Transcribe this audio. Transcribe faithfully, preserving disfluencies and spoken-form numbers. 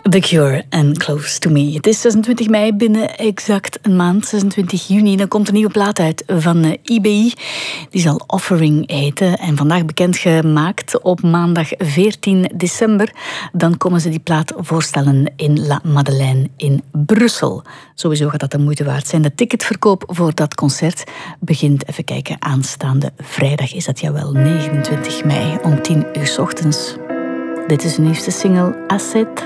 The Cure en Close to Me. Het is zesentwintig mei, binnen exact een maand, zesentwintig juni. Dan komt een nieuwe plaat uit van I B I. Die zal Offering heten. En vandaag bekendgemaakt op maandag veertien december. Dan komen ze die plaat voorstellen in La Madeleine in Brussel. Sowieso gaat dat de moeite waard zijn. De ticketverkoop voor dat concert begint, even kijken, aanstaande vrijdag is dat, jawel, negenentwintig mei om tien uur 's ochtends. Dit is hun nieuwste single, Asset.